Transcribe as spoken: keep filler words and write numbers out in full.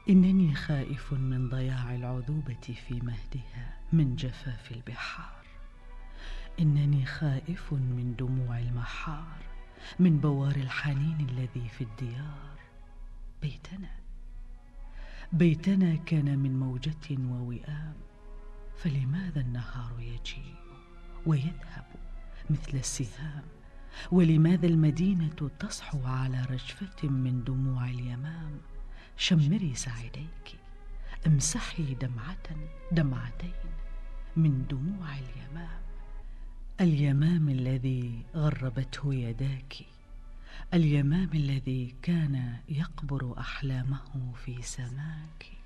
إنني خائف من ضياع العذوبة في مهدها من جفاف البحار. إنني خائف من دموع المحار، من بوار الحنين الذي في الديار. بيتنا بيتنا كان من موجة ووئام، فلماذا النهار يجيء ويذهب مثل السهام؟ ولماذا المدينة تصحو على رجفة من دموع اليمام؟ شمري ساعديك، امسحي دمعة دمعتين من دموع اليمام. اليمام الذي غربته يداك، اليمام الذي كان يقبر أحلامه في سماك.